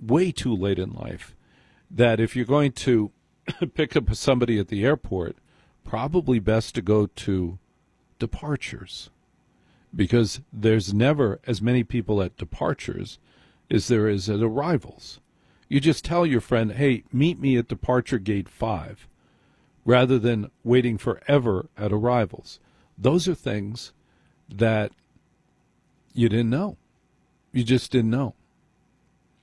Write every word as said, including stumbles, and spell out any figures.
way too late in life that if you're going to pick up somebody at the airport, probably best to go to departures, because there's never as many people at departures as there is at arrivals. You just tell your friend, hey, meet me at departure gate five, rather than waiting forever at arrivals. Those are things that you didn't know. You just didn't know.